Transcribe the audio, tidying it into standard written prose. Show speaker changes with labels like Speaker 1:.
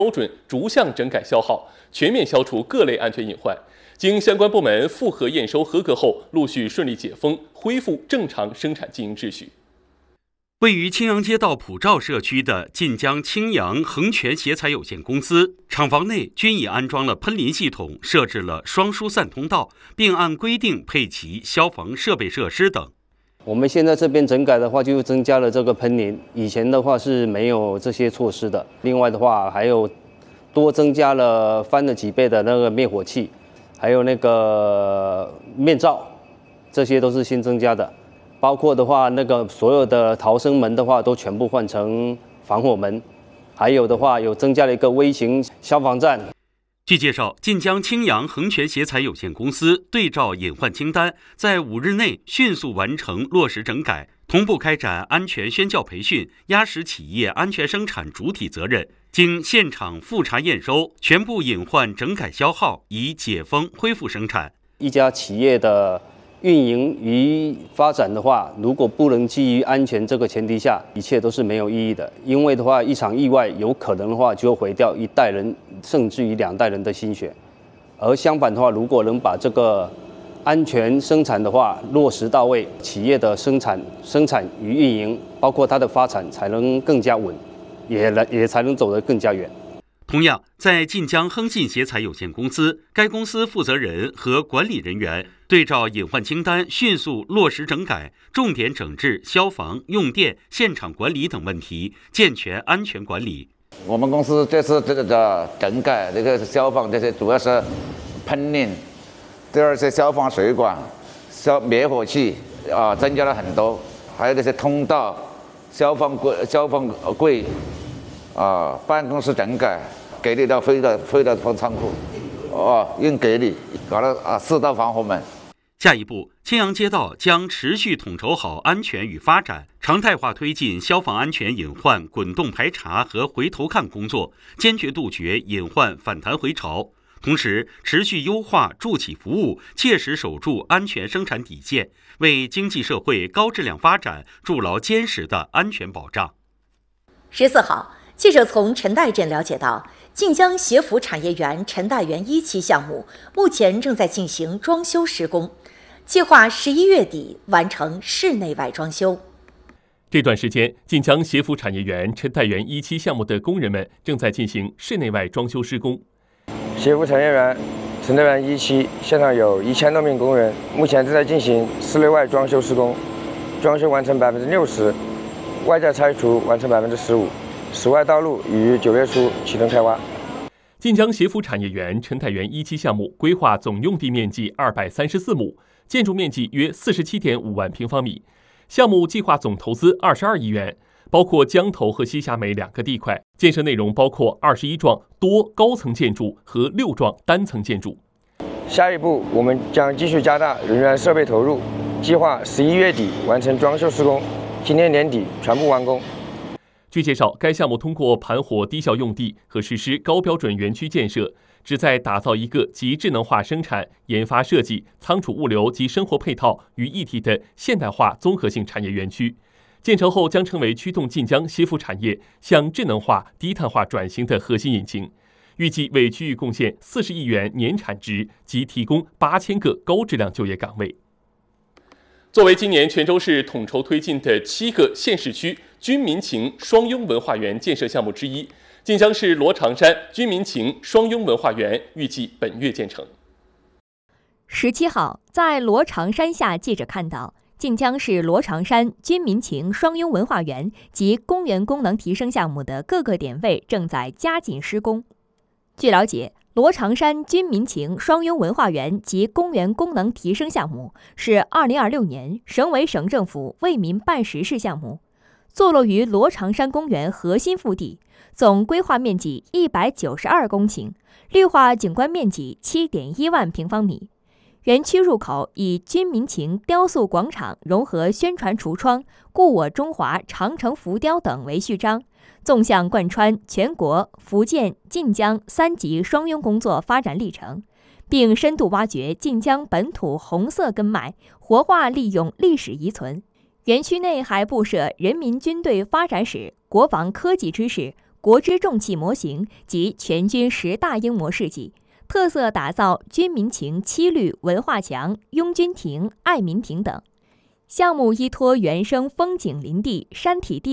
Speaker 1: 标准逐项整改消耗，全面消除各类安全隐患。经相关部门复核验收合格后，陆续顺利解封，恢复正常生产经营秩序。
Speaker 2: 位于青阳街道普照社区的晋江青阳恒全协材有限公司，厂房内均已安装了喷淋系统，设置了双疏散通道，并按规定配齐消防设备设施等。
Speaker 3: 我们现在这边整改的话，就增加了这个喷淋，以前的话是没有这些措施的。另外的话，还有多增加了翻了几倍的那个灭火器，还有那个面罩，这些都是新增加的。包括的话，那个所有的逃生门的话，都全部换成防火门。还有的话，有增加了一个微型消防站。
Speaker 2: 据介绍，晋江青阳恒全协材有限公司对照隐患清单，在5日内迅速完成落实整改，同步开展安全宣教培训，压实企业安全生产主体责任。经现场复查验收，全部隐患整改消耗，已解封恢复生产。
Speaker 3: 一家企业的运营与发展的话，如果不能基于安全这个前提下，一切都是没有意义的。因为的话，一场意外有可能的话，就会毁掉1代人甚至于2代人的心血。而相反的话，如果能把这个安全生产的话落实到位，企业的生产与运营，包括它的发展，才能更加稳，也才能走得更加远。
Speaker 2: 同样，在晋江亨信协材有限公司，该公司负责人和管理人员对照隐患清单，迅速落实整改，重点整治消防、用电、现场管理等问题，健全安全管理。
Speaker 4: 我们公司这次这个整改，这个消防这些主要是喷淋，第二些消防水管、灭火器增加了很多，还有这些通道、消防柜办公室整改。给力到飞的仓库，硬给力，搞了4道防火门。
Speaker 2: 下一步，青阳街道将持续统筹好安全与发展，常态化推进消防安全隐患滚动排查和回头看工作，坚决杜绝隐患反弹回潮。同时，持续优化助企服务，切实守住安全生产底线，为经济社会高质量发展筑牢坚实的安全保障。
Speaker 5: 14号，记者从陈岱镇了解到，晋江协福产业园陈岱园1期项目目前正在进行装修施工，计划11月底完成室内外装修。
Speaker 1: 这段时间，晋江协福产业园陈岱园1期项目的工人们正在进行室内外装修施工。
Speaker 6: 协福产业园陈岱园1期现场有1000多名工人，目前正在进行室内外装修施工，装修完成60%，外架拆除完成15%。室外道路于9月初启动开挖。
Speaker 1: 晋江协福产业园陈岱园1期项目规划总用地面积234亩，建筑面积约47.5万平方米。项目计划总投资22亿元，包括江头和西峡美2个地块。建设内容包括21幢多高层建筑和6幢单层建筑。
Speaker 6: 下一步，我们将继续加大人员设备投入，计划11月底完成装修施工，今年年底全部完工。
Speaker 1: 据介绍，该项目通过盘活低效用地和实施高标准园区建设，旨在打造一个集智能化生产、研发设计、仓储物流及生活配套于一体的现代化综合性产业园区。建成后将成为驱动晋江协福产业向智能化、低碳化转型的核心引擎，预计为区域贡献40亿元年产值及提供8000个高质量就业岗位。作为今年泉州市统筹推进的7个县市区军民情双拥文化园建设项目之一，晋江市罗长山军民情双拥文化园预计本月建成。
Speaker 7: 17号，在罗长山下，记者看到晋江市罗长山军民情双拥文化园及公园功能提升项目的各个点位正在加紧施工。据了解，罗长山军民情双拥文化园及公园功能提升项目是2026年省委省政府为民办实事项目，坐落于罗长山公园核心腹地，总规划面积192公顷，绿化景观面积7.1万平方米。园区入口以军民情雕塑广场融合宣传橱窗、故我中华长城浮雕等为序章，纵向贯穿全国、福建、晋江3级双拥工作发展历程，并深度挖掘晋江本土红色根脉，活化利用历史遗存。园区内还布设人民军队发展史、国防科技知识、 国之重器模型及全军10大英模事迹，特色打造军民情7律文化墙、拥军亭、爱民亭等。项目依托原生风景林地、山体地